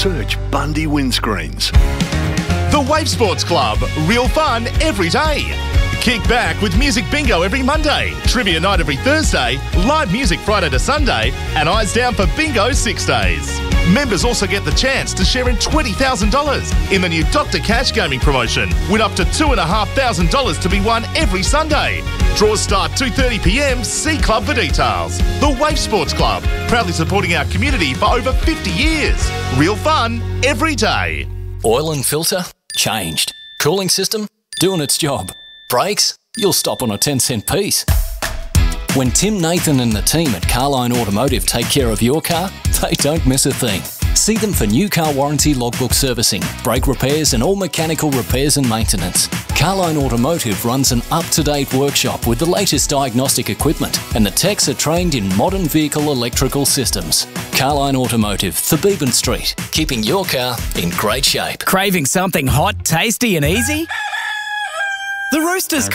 Search Bundy Windscreens. The Wave Sports Club. Real fun every day. Kick back with Music Bingo every Monday, Trivia Night every Thursday, live music Friday to Sunday, and Eyes Down for Bingo 6 days. Members also get the chance to share in $20,000 in the new Dr. Cash gaming promotion, with up to $2,500 to be won every Sunday. Draws start 2:30 p.m. See Club for details. The Wave Sports Club, proudly supporting our community for over 50 years. Real fun every day. Oil and filter? Changed. Cooling system? Doing its job. Brakes? You'll stop on a 10-cent piece. When Tim, Nathan and the team at Carline Automotive take care of your car, they don't miss a thing. See them for new car warranty logbook servicing, brake repairs and all mechanical repairs and maintenance. Carline Automotive runs an up-to-date workshop with the latest diagnostic equipment, and the techs are trained in modern vehicle electrical systems. Carline Automotive, Thebeben Street, keeping your car in great shape. Craving something hot, tasty and easy? The Roosters